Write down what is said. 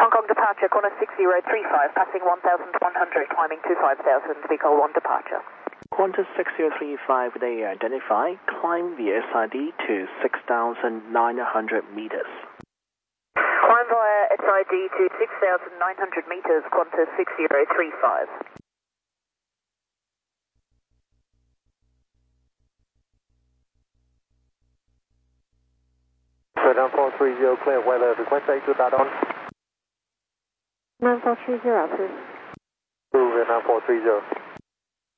Hong Kong departure, corner 6035, passing 1,100, climbing to 5,000, vehicle 1 departure. Qantas 6035, they identify, climb via SID to 6,900 meters. Climb via SID to 6,900 meters, Qantas 6035. Down 430, clear weather, request A2 back on. 9430, please. Vietnam 430.